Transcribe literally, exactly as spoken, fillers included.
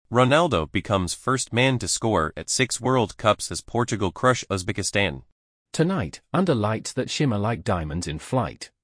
Ronaldo becomes first man to score at six World Cups as Portugal crush Uzbekistan. Tonight, under lights that shimmer like diamonds in flight.